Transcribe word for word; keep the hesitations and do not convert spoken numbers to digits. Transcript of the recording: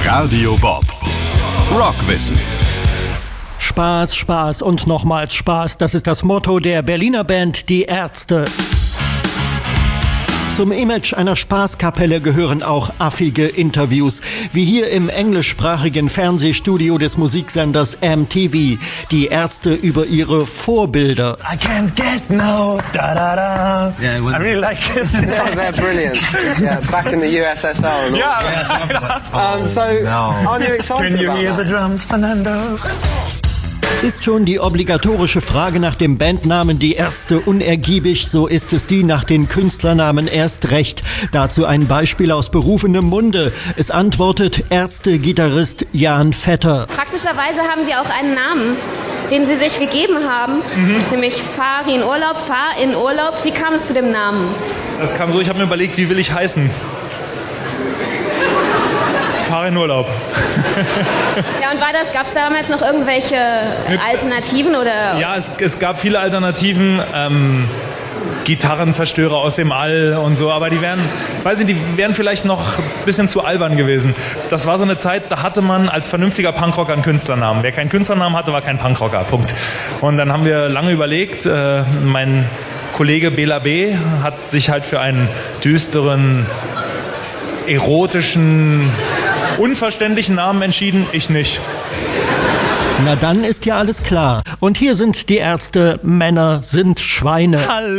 Radio Bob. Rockwissen. Spaß, Spaß und nochmals Spaß, das ist das Motto der Berliner Band Die Ärzte. Zum Image einer Spaßkapelle gehören auch affige Interviews, wie hier im englischsprachigen Fernsehstudio des Musiksenders M T V. Die Ärzte über ihre Vorbilder. I can't get no da da da. Yeah, well, I really like this. Yeah, they're brilliant. Yeah, back in the U S S R. And all. Yeah. Um, so, No. aren't you excited Can you about hear that? the drums, Fernando? Ist schon die obligatorische Frage nach dem Bandnamen Die Ärzte unergiebig, so ist es die nach den Künstlernamen erst recht. Dazu ein Beispiel aus berufenem Munde. Es antwortet Ärzte-Gitarrist Jan Vetter. Praktischerweise haben sie auch einen Namen, den sie sich gegeben haben, mhm. nämlich Fahri in Urlaub, Fahr in Urlaub. Wie kam es zu dem Namen? Das kam so, ich habe mir überlegt, wie will ich heißen? Fahr in Urlaub. Ja, und war das, gab es damals noch irgendwelche Alternativen oder? Ja, es, es gab viele Alternativen, ähm, Gitarrenzerstörer aus dem All und so, aber die wären, weiß ich, die wären vielleicht noch ein bisschen zu albern gewesen. Das war so eine Zeit, da hatte man als vernünftiger Punkrocker einen Künstlernamen. Wer keinen Künstlernamen hatte, war kein Punkrocker, Punkt. Und dann haben wir lange überlegt, äh, mein Kollege Bela B. hat sich halt für einen düsteren, erotischen, unverständlichen Namen entschieden, ich nicht. Na dann ist ja alles klar. Und hier sind die Ärzte, Männer sind Schweine. Hallo.